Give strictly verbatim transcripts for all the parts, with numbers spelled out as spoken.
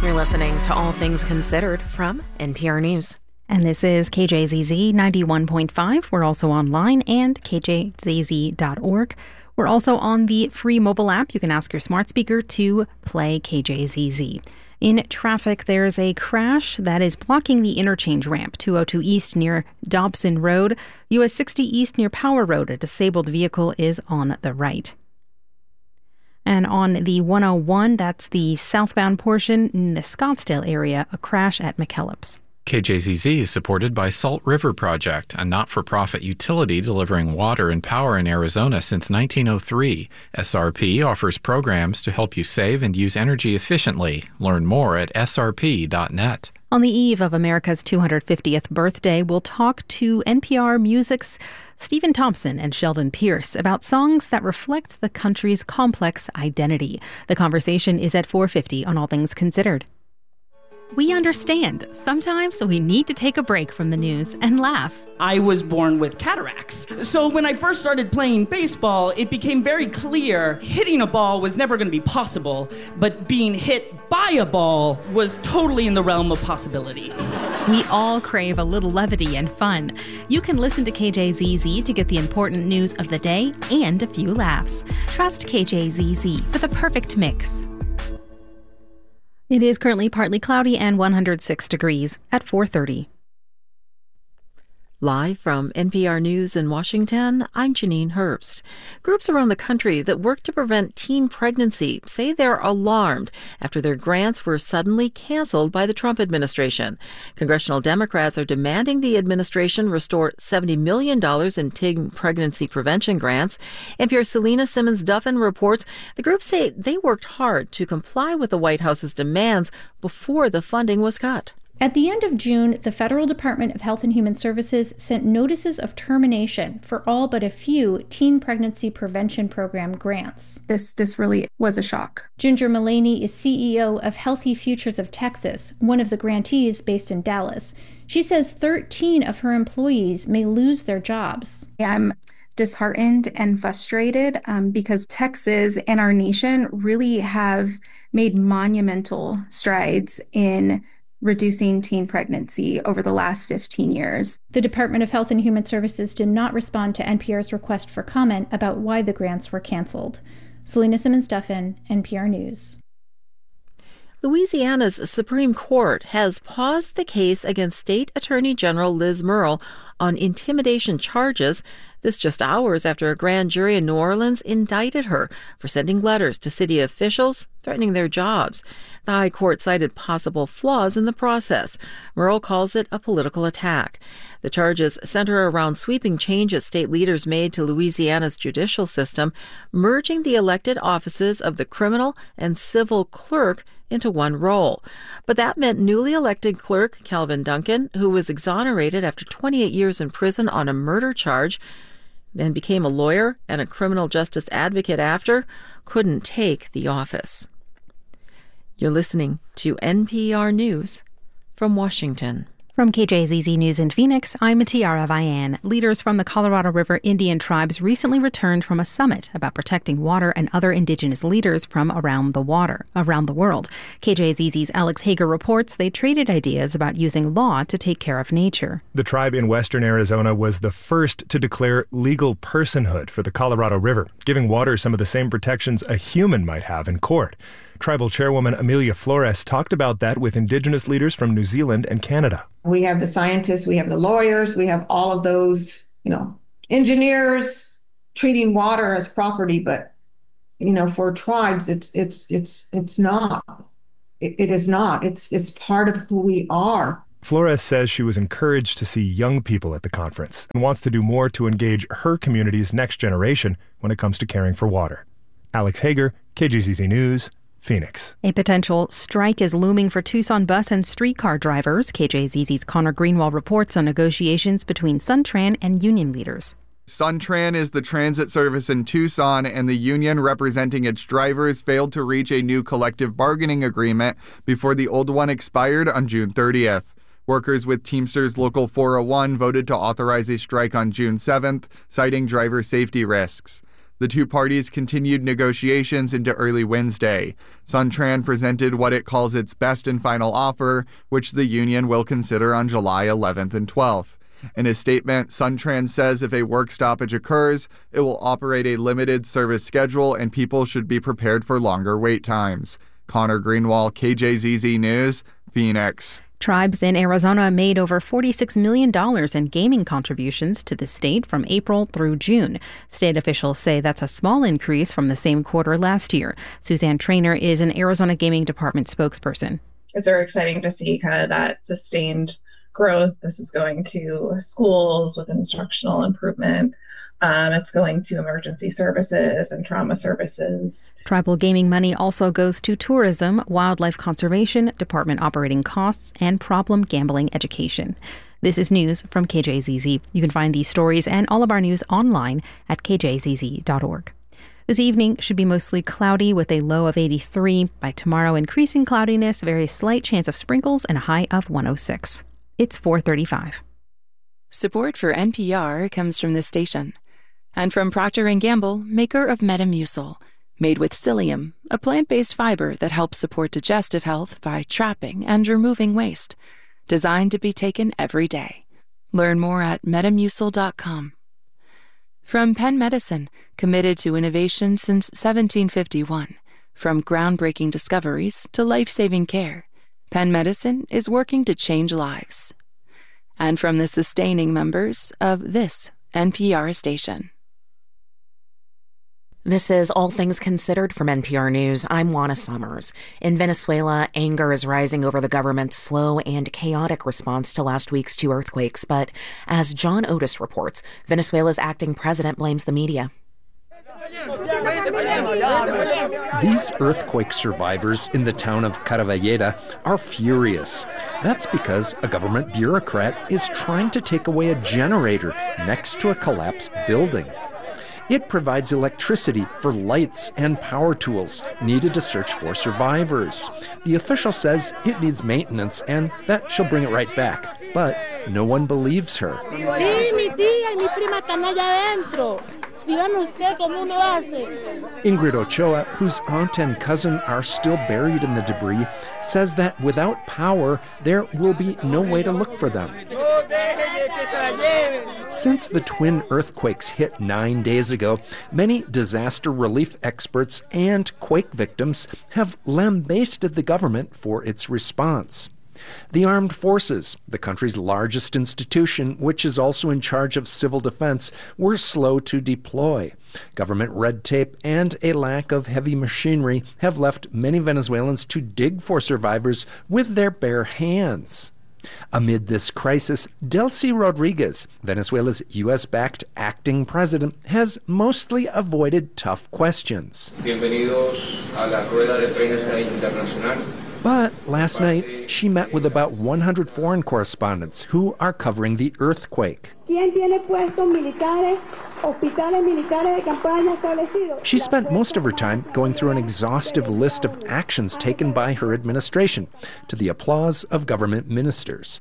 You're listening to All Things Considered from N P R News. And this is K J Z Z ninety-one point five. We're also online and K J Z Z dot org. We're also on the free mobile app. You can ask your smart speaker to play K J Z Z. In traffic, there's a crash that is blocking the interchange ramp, two oh two East near Dobson Road. U S sixty East near Power Road, a disabled vehicle is on the right. And on the one oh one, that's the southbound portion in the Scottsdale area, a crash at McKellips. K J Z Z is supported by Salt River Project, a not-for-profit utility delivering water and power in Arizona since nineteen oh three. S R P offers programs to help you save and use energy efficiently. Learn more at S R P dot net. On the eve of America's two hundred fiftieth birthday, we'll talk to N P R Music's Stephen Thompson and Sheldon Pierce about songs that reflect the country's complex identity. The conversation is at four fifty on All Things Considered. We understand. Sometimes we need to take a break from the news and laugh. I was born with cataracts. So when I first started playing baseball, it became very clear hitting a ball was never going to be possible, but being hit by a ball was totally in the realm of possibility. We all crave a little levity and fun. You can listen to K J Z Z to get the important news of the day and a few laughs. Trust K J Z Z for the perfect mix. It is currently partly cloudy and one hundred six degrees at four thirty. Live from N P R News in Washington, I'm Janine Herbst. Groups around the country that work to prevent teen pregnancy say they're alarmed after their grants were suddenly canceled by the Trump administration. Congressional Democrats are demanding the administration restore seventy million dollars in teen pregnancy prevention grants. N P R's Selena Simmons-Duffin reports the groups say they worked hard to comply with the White House's demands before the funding was cut. At the end of June, the Federal Department of Health and Human Services sent notices of termination for all but a few teen pregnancy prevention program grants. This this really was a shock. Ginger Mullaney is C E O of Healthy Futures of Texas, one of the grantees based in Dallas. She says thirteen of her employees may lose their jobs. I'm disheartened and frustrated um, because Texas and our nation really have made monumental strides in reducing teen pregnancy over the last fifteen years. The Department of Health and Human Services did not respond to N P R's request for comment about why the grants were canceled. Selena Simmons-Duffin, N P R News. Louisiana's Supreme Court has paused the case against State Attorney General Liz Murrill on intimidation charges. This just hours after a grand jury in New Orleans indicted her for sending letters to city officials threatening their jobs. The High Court cited possible flaws in the process. Murrill calls it a political attack. The charges center around sweeping changes state leaders made to Louisiana's judicial system, merging the elected offices of the criminal and civil clerk into one role. But that meant newly elected clerk Calvin Duncan, who was exonerated after twenty-eight years in prison on a murder charge and became a lawyer and a criminal justice advocate after, couldn't take the office. You're listening to N P R News from Washington. From K J Z Z News in Phoenix, I'm Tiara Vian. Leaders from the Colorado River Indian tribes recently returned from a summit about protecting water and other indigenous leaders from around the water, around the world. K J Z Z's Alex Hager reports they traded ideas about using law to take care of nature. The tribe in western Arizona was the first to declare legal personhood for the Colorado River, giving water some of the same protections a human might have in court. Tribal chairwoman Amelia Flores talked about that with indigenous leaders from New Zealand and Canada. We have the scientists, we have the lawyers, we have all of those, you know, engineers treating water as property, but, you know, for tribes, it's it's it's it's not. It, it is not. It's it's part of who we are. Flores says she was encouraged to see young people at the conference and wants to do more to engage her community's next generation when it comes to caring for water. Alex Hager, K J Z Z News, Phoenix. A potential strike is looming for Tucson bus and streetcar drivers. K J Z Z's Connor Greenwald reports on negotiations between SunTran and union leaders. SunTran is the transit service in Tucson, and the union representing its drivers failed to reach a new collective bargaining agreement before the old one expired on June thirtieth. Workers with Teamsters Local four oh one voted to authorize a strike on June seventh, citing driver safety risks. The two parties continued negotiations into early Wednesday. Suntran presented what it calls its best and final offer, which the union will consider on July eleventh and twelfth. In a statement, Suntran says if a work stoppage occurs, it will operate a limited service schedule and people should be prepared for longer wait times. Connor Greenwald, K J Z Z News, Phoenix. Tribes in Arizona made over forty-six million dollars in gaming contributions to the state from April through June. State officials say that's a small increase from the same quarter last year. Suzanne Trainer is an Arizona Gaming Department spokesperson. It's very exciting to see kind of that sustained growth. This is going to schools with instructional improvement. Um, it's going to emergency services and trauma services. Tribal gaming money also goes to tourism, wildlife conservation, department operating costs, and problem gambling education. This is news from K J Z Z. You can find these stories and all of our news online at k j z z dot org. This evening should be mostly cloudy with a low of eighty-three. By tomorrow, increasing cloudiness, very slight chance of sprinkles, and a high of one oh six. It's four thirty-five. Support for N P R comes from this station and from Procter and Gamble, maker of Metamucil, made with psyllium, a plant-based fiber that helps support digestive health by trapping and removing waste. Designed to be taken every day. Learn more at metamucil dot com. From Penn Medicine, committed to innovation since seventeen fifty-one. From groundbreaking discoveries to life-saving care, Penn Medicine is working to change lives. And from the sustaining members of this N P R station. This is All Things Considered from N P R News. I'm Juana Summers. In Venezuela, anger is rising over the government's slow and chaotic response to last week's two earthquakes. But as John Otis reports, Venezuela's acting president blames the media. These earthquake survivors in the town of Caravalleda are furious. That's because a government bureaucrat is trying to take away a generator next to a collapsed building. It provides electricity for lights and power tools needed to search for survivors. The official says it needs maintenance and that she'll bring it right back. But no one believes her. Ingrid Ochoa, whose aunt and cousin are still buried in the debris, says that without power, there will be no way to look for them. Since the twin earthquakes hit nine days ago, many disaster relief experts and quake victims have lambasted the government for its response. The Armed Forces, the country's largest institution, which is also in charge of civil defense, were slow to deploy. Government red tape and a lack of heavy machinery have left many Venezuelans to dig for survivors with their bare hands. Amid this crisis, Delcy Rodriguez, Venezuela's U S-backed acting president, has mostly avoided tough questions. Bienvenidos a la rueda de prensa internacional. But last night, she met with about one hundred foreign correspondents who are covering the earthquake. She spent most of her time going through an exhaustive list of actions taken by her administration, to the applause of government ministers.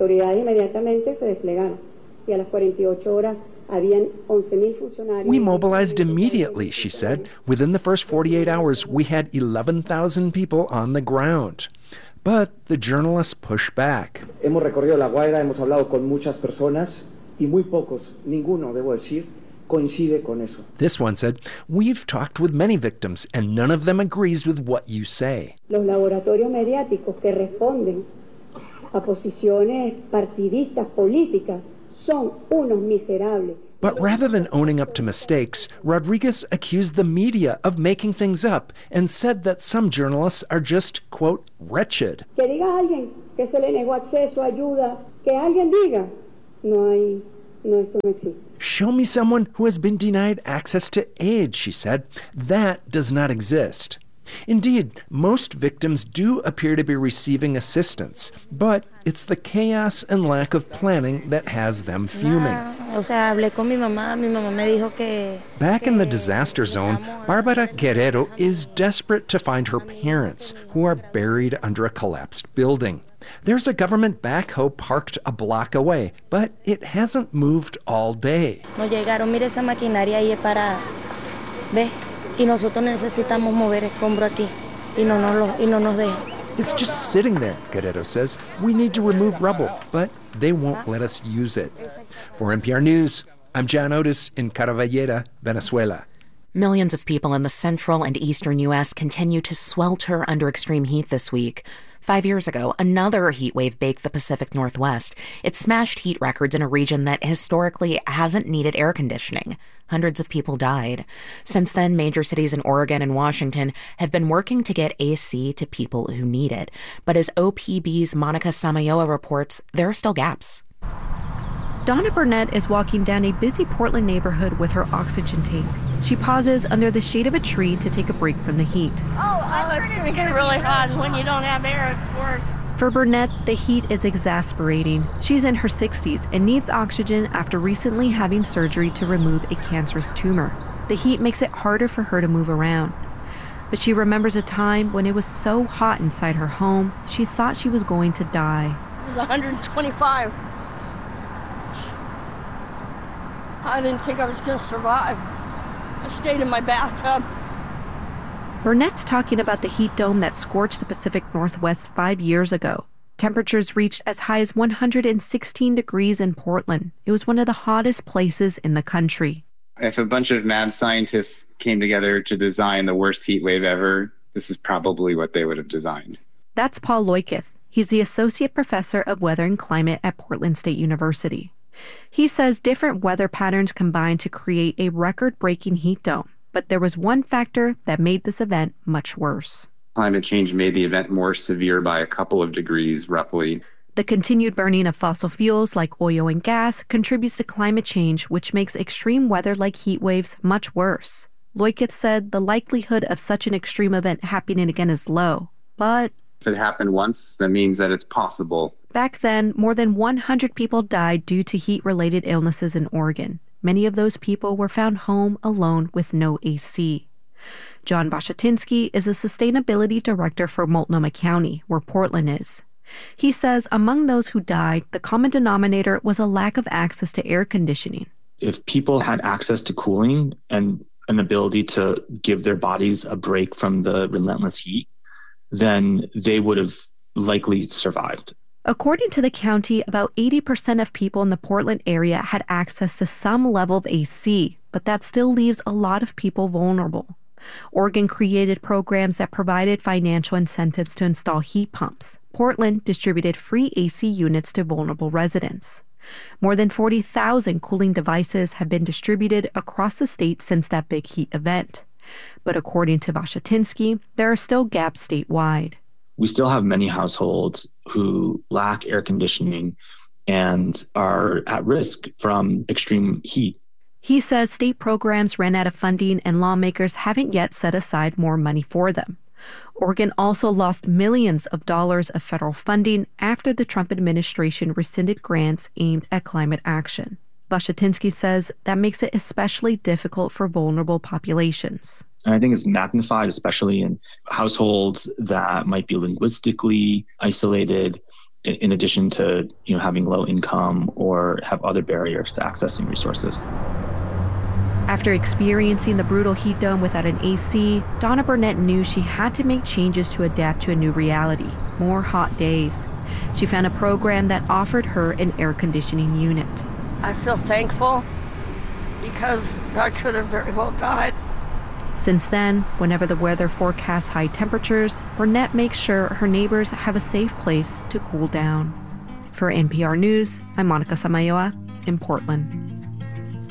We mobilized immediately, she said. Within the first forty-eight hours, we had eleven thousand people on the ground. But the journalists pushed back. Hemos recorrido La Guaira, hemos hablado con muchas personas, y muy pocos, ninguno, debo decir, coincide con eso. This one said, we've talked with many victims, and none of them agrees with what you say. Los laboratorios mediáticos que responden a posiciones partidistas políticas son unos miserables. But rather than owning up to mistakes, Rodriguez accused the media of making things up and said that some journalists are just, quote, wretched. Que diga alguien que se le negó acceso a ayuda, que alguien diga, no hay, no, eso no existe. Show me someone who has been denied access to aid, she said. That does not exist. Indeed, most victims do appear to be receiving assistance, but it's the chaos and lack of planning that has them fuming. Back in the disaster zone, Barbara Guerrero is desperate to find her parents, who are buried under a collapsed building. There's a government backhoe parked a block away, but it hasn't moved all day. ¿Ves? Y nosotros necesitamos mover escombro aquí. Y no nos, lo, y no nos dejan. It's just sitting there, Guerrero says. We need to remove rubble, but they won't let us use it. For N P R News, I'm John Otis in Caraballera, Venezuela. Millions of people in the central and eastern U S continue to swelter under extreme heat this week. Five years ago, another heat wave baked the Pacific Northwest. It smashed heat records in a region that historically hasn't needed air conditioning. Hundreds of people died. Since then, major cities in Oregon and Washington have been working to get A C to people who need it. But as O P B's Monica Samayoa reports, there are still gaps. Donna Burnett is walking down a busy Portland neighborhood with her oxygen tank. She pauses under the shade of a tree to take a break from the heat. Oh, oh it's going to get really hot, and when you don't have air, it's worse. For Burnett, the heat is exasperating. She's in her sixties and needs oxygen after recently having surgery to remove a cancerous tumor. The heat makes it harder for her to move around. But she remembers a time when it was so hot inside her home, she thought she was going to die. It was one hundred twenty-five. I didn't think I was going to survive. I stayed in my bathtub. Burnett's talking about the heat dome that scorched the Pacific Northwest five years ago. Temperatures reached as high as one hundred sixteen degrees in Portland. It was one of the hottest places in the country. If a bunch of mad scientists came together to design the worst heat wave ever, this is probably what they would have designed. That's Paul Loiketh. He's the Associate Professor of Weather and Climate at Portland State University. He says different weather patterns combined to create a record-breaking heat dome, but there was one factor that made this event much worse. Climate change made the event more severe by a couple of degrees, roughly. The continued burning of fossil fuels like oil and gas contributes to climate change, which makes extreme weather like heat waves much worse. Loiketh said the likelihood of such an extreme event happening again is low, but if it happened once, that means that it's possible. Back then, more than one hundred people died due to heat-related illnesses in Oregon. Many of those people were found home alone with no A C. John Bashatinsky is the Sustainability Director for Multnomah County, where Portland is. He says among those who died, the common denominator was a lack of access to air conditioning. If people had access to cooling and an ability to give their bodies a break from the relentless heat, then they would have likely survived. According to the county, about eighty percent of people in the Portland area had access to some level of A C, but that still leaves a lot of people vulnerable. Oregon created programs that provided financial incentives to install heat pumps. Portland distributed free A C units to vulnerable residents. More than forty thousand cooling devices have been distributed across the state since that big heat event. But according to Bashatinsky, there are still gaps statewide. We still have many households who lack air conditioning and are at risk from extreme heat. He says state programs ran out of funding and lawmakers haven't yet set aside more money for them. Oregon also lost millions of dollars of federal funding after the Trump administration rescinded grants aimed at climate action. Bashatinsky says that makes it especially difficult for vulnerable populations. And I think it's magnified, especially in households that might be linguistically isolated, in addition to, you know, having low income or have other barriers to accessing resources. After experiencing the brutal heat dome without an A C, Donna Burnett knew she had to make changes to adapt to a new reality, more hot days. She found a program that offered her an air conditioning unit. I feel thankful because I could have very well died. Since then, whenever the weather forecasts high temperatures, Burnett makes sure her neighbors have a safe place to cool down. For N P R News, I'm Monica Samayoa in Portland.